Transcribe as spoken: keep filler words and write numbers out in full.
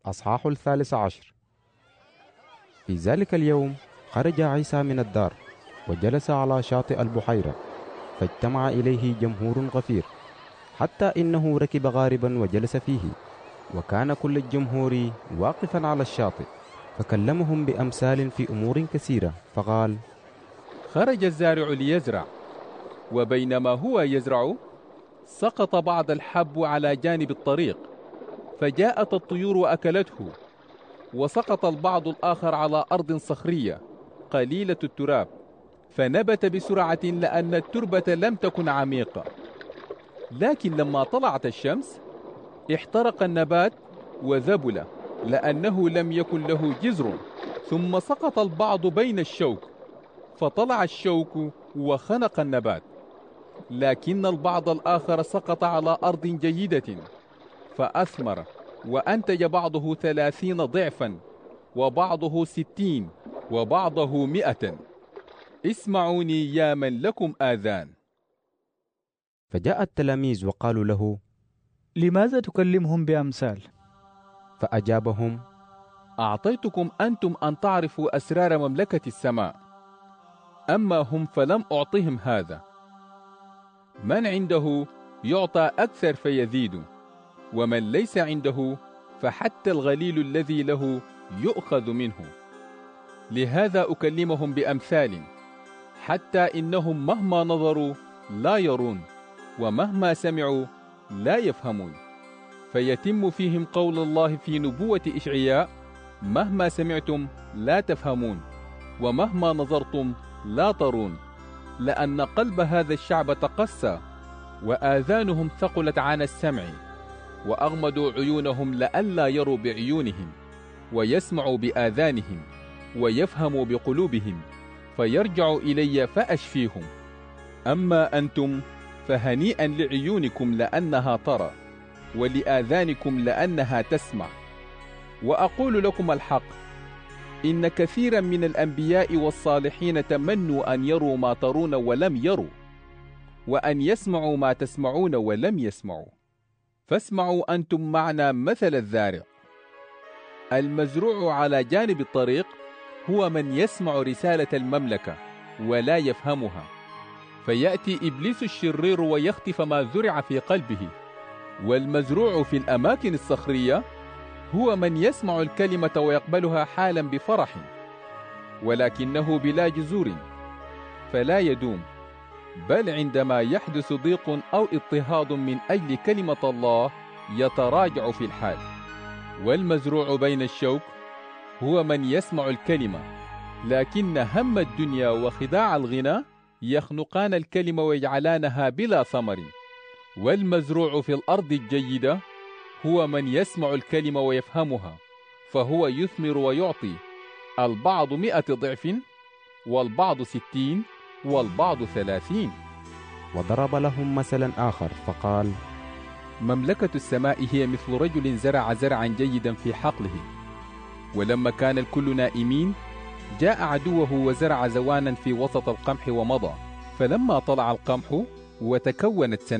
الأصحاح الثالث عشر. في ذلك اليوم خرج عيسى من الدار وجلس على شاطئ البحيرة، فاجتمع إليه جمهور غفير، حتى إنه ركب غاربا وجلس فيه، وكان كل الجمهور واقفا على الشاطئ، فكلمهم بأمثال في أمور كثيرة، فقال: خرج الزارع ليزرع، وبينما هو يزرع سقط بعض الحب على جانب الطريق، فجاءت الطيور وأكلته. وسقط البعض الآخر على أرض صخرية قليلة التراب، فنبت بسرعة لأن التربة لم تكن عميقة. لكن لما طلعت الشمس احترق النبات وذبل، لأنه لم يكن له جذر. ثم سقط البعض بين الشوك، فطلع الشوك وخنق النبات. لكن البعض الآخر سقط على أرض جيدة فأثمر، وأنتج بعضه ثلاثين ضعفا، وبعضه ستين، وبعضه مئة. اسمعوني يا من لكم آذان. فجاء التلاميذ وقالوا له: لماذا تكلمهم بأمثال؟ فأجابهم: أعطيتكم أنتم أن تعرفوا أسرار مملكة السماء، أما هم فلم أعطهم هذا. من عنده يعطى أكثر فيزيد، ومن ليس عنده فحتى الغليل الذي له يؤخذ منه. لهذا أكلمهم بأمثال، حتى إنهم مهما نظروا لا يرون، ومهما سمعوا لا يفهمون. فيتم فيهم قول الله في نبوة إشعياء: مهما سمعتم لا تفهمون، ومهما نظرتم لا ترون، لأن قلب هذا الشعب تقسى، وآذانهم ثقلت عن السمع، وأغمضوا عيونهم لئلا يروا بعيونهم، ويسمعوا بآذانهم، ويفهموا بقلوبهم، فيرجعوا إلي فأشفيهم. أما أنتم فهنيئا لعيونكم لأنها ترى، ولآذانكم لأنها تسمع. وأقول لكم الحق، إن كثيرا من الأنبياء والصالحين تمنوا أن يروا ما ترون ولم يروا، وأن يسمعوا ما تسمعون ولم يسمعوا. فاسمعوا أنتم معنا مثل الزارع. المزروع على جانب الطريق هو من يسمع رسالة المملكة ولا يفهمها، فيأتي إبليس الشرير ويخطف ما زرع في قلبه. والمزروع في الأماكن الصخرية هو من يسمع الكلمة ويقبلها حالا بفرح، ولكنه بلا جذور فلا يدوم، بل عندما يحدث ضيق أو اضطهاد من أجل كلمة الله يتراجع في الحال. والمزروع بين الشوك هو من يسمع الكلمة، لكن هم الدنيا وخداع الغنى يخنقان الكلمة ويجعلانها بلا ثمر. والمزروع في الأرض الجيدة هو من يسمع الكلمة ويفهمها، فهو يثمر ويعطي، البعض مئة ضعف، والبعض ستين، والبعض ثلاثين. وضرب لهم مثلا آخر فقال: مملكة السماء هي مثل رجل زرع زرعا جيدا في حقله، ولما كان الكل نائمين جاء عدوه وزرع زوانا في وسط القمح ومضى. فلما طلع القمح وتكونت سنة